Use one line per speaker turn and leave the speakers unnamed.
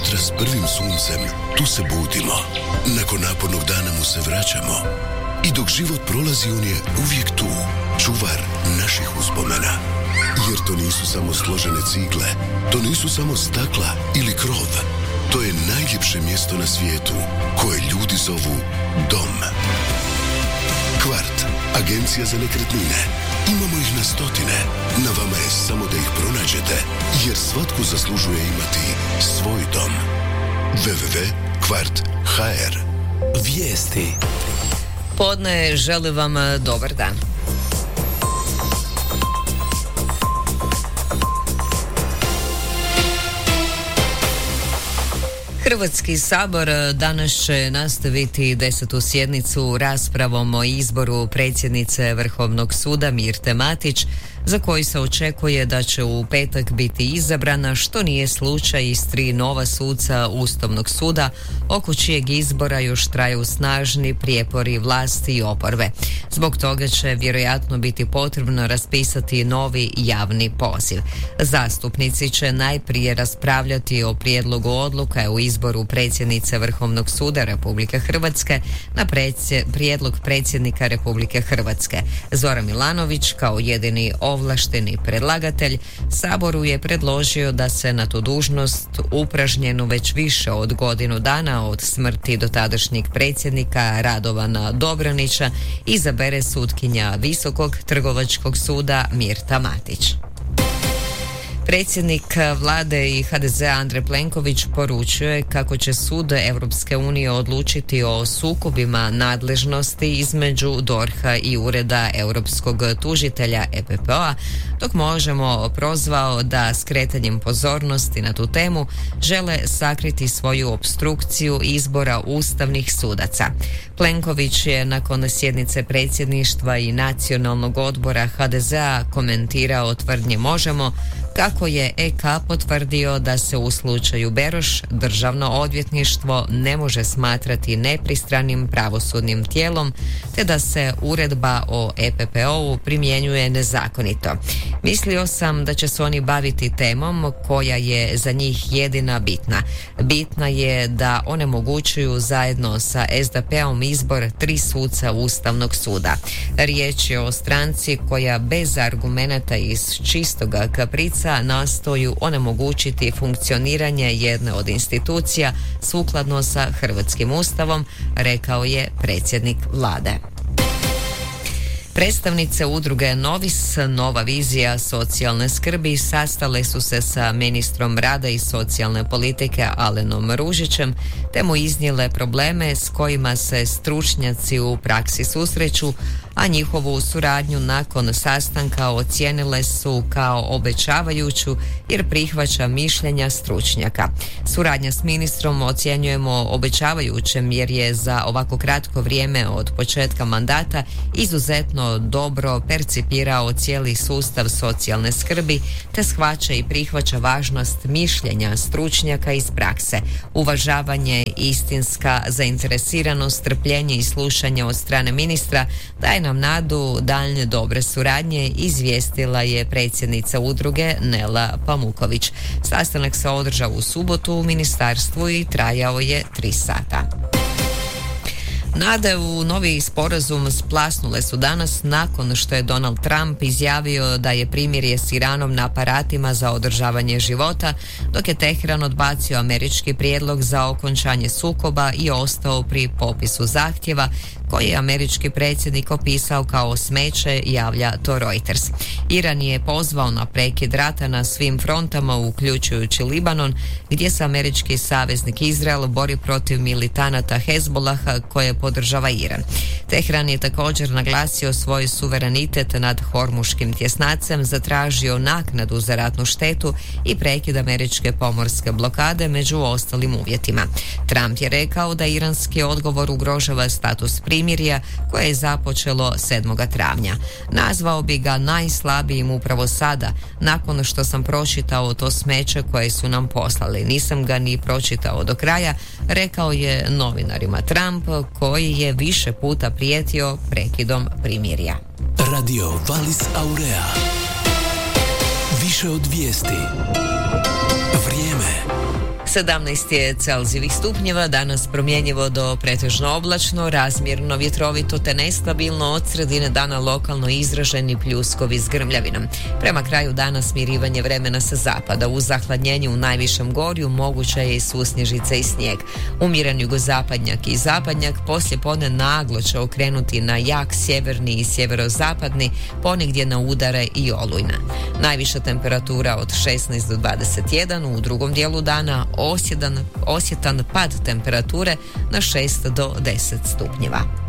jutra s prvim suncem, tu se budimo. Nakon napornog dana mu se vraćamo. I dok život prolazi, on je uvijek tu, čuvar naših uspomena. Jer to nisu samo složene cigle, to nisu samo stakla ili krov. To je najljepše mjesto na svijetu, koje ljudi zovu dom. Kvart, agencija za nekretnine. Imamo ih na stotine. Na vama je samo da ih pronađete, jer svatko zaslužuje imati svoj dom. www.kvart.hr.
Vijesti.
Podne želi vam dobar dan. Hrvatski sabor danas će nastaviti 10. sjednicu raspravom o izboru predsjednice Vrhovnog suda Mirte Matić, za koji se očekuje da će u petak biti izabrana, što nije slučaj i s 3 nova suca Ustavnog suda, oko čijeg izbora još traju snažni prijepori vlasti i oporbe. Zbog toga će vjerojatno biti potrebno raspisati novi javni poziv. Zastupnici će najprije raspravljati o prijedlogu odluka u izboru predsjednice Vrhovnog suda Republike Hrvatske na prijedlog predsjednika Republike Hrvatske. Zoran Milanović, kao jedini ovlašteni predlagatelj, Saboru je predložio da se na tu dužnost, upražnjenu već više od godinu dana od smrti dotadašnjeg predsjednika Radovana Dobranića, izabere sutkinja Visokog trgovačkog suda Mirta Matić. Predsjednik vlade i HDZ-a Andrej Plenković poručuje kako će sud Europske unije odlučiti o sukobima nadležnosti između DORH-a i Ureda europskog tužitelja EPPO-a, dok Možemo prozvao da skretanjem pozornosti na tu temu žele sakriti svoju opstrukciju izbora ustavnih sudaca. Plenković je nakon sjednice predsjedništva i nacionalnog odbora HDZ-a komentirao tvrdnje Možemo kako je EK potvrdio da se u slučaju Beroš Državno odvjetništvo ne može smatrati nepristranim pravosudnim tijelom, te da se uredba o EPPO-u primjenjuje nezakonito. Mislio sam da će se oni baviti temom koja je za njih jedina bitna. Bitna je da onemogućuju zajedno sa SDP-om izbor 3 suca Ustavnog suda. Riječ je o stranci koja bez argumenata iz čistoga kaprica nastoju onemogućiti funkcioniranje jedne od institucija sukladno sa hrvatskim ustavom, rekao je predsjednik vlade. Predstavnice udruge Novis, Nova vizija socijalne skrbi sastale su se sa ministrom rada i socijalne politike Alenom Ružićem te mu iznijele probleme s kojima se stručnjaci u praksi susreću, a njihovu suradnju nakon sastanka ocijenile su kao obećavajuću jer prihvaća mišljenja stručnjaka. Suradnja s ministrom ocjenjujemo obećavajućem jer je za ovako kratko vrijeme od početka mandata izuzetno dobro percipirao cijeli sustav socijalne skrbi te shvaća i prihvaća važnost mišljenja stručnjaka iz prakse. Uvažavanje, istinska zainteresiranost, strpljenje i slušanje od strane ministra daje nam nadu daljnje dobre suradnje, izvijestila je predsjednica udruge Nela Pamuković. Sastanak se održao u subotu u ministarstvu i trajao je 3 sata. Nade u novi sporazum splasnule su danas nakon što je Donald Trump izjavio da je primirje s Iranom na aparatima za održavanje života, dok je Teheran odbacio američki prijedlog za okončanje sukoba i ostao pri popisu zahtjeva koji je američki predsjednik opisao kao smeće, javlja to Reuters. Iran je pozvao na prekid rata na svim frontama, uključujući Libanon, gdje se američki saveznik Izrael bori protiv militanata Hezbolaha koje podržava Iran. Teheran je također naglasio svoj suverenitet nad Hormuškim tjesnacem, zatražio naknadu za ratnu štetu i prekid američke pomorske blokade među ostalim uvjetima. Trump je rekao da iranski odgovor ugrožava status primirja koje je započelo 7. travnja. Nazvao bi ga najslabijim upravo sada, nakon što sam pročitao to smeće koje su nam poslali. Nisam ga ni pročitao do kraja, rekao je novinarima Trump, koji je više puta prijetio prekidom primirja.
Radio Valis Aurea. Više od vijesti. Vrijeme.
17 je Celzijevih stupnjeva, danas promjenjivo do pretežno oblačno, razmjerno vjetrovito te nestabilno, od sredine dana lokalno izraženi pljuskovi s grmljavinom. Prema kraju dana smirivanje vremena sa zapada. U zahladnjenju u najvišem gorju moguća je i susnježica i snijeg. Umjeren jugozapadnjak i zapadnjak poslijepodne naglo će okrenuti na jak sjeverni i sjeverozapadni, ponegdje na udare i olujna. Najviša temperatura od 16 do 21, u drugom dijelu dana osjetan pad temperature na 6 do 10 stupnjeva.